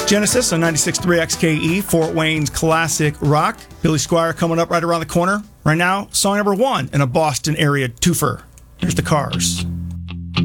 Genesis on 96.3 XKE, Fort Wayne's classic rock. Billy Squier coming up right around the corner. Right now, song number 1 in a Boston area twofer. Here's the Cars.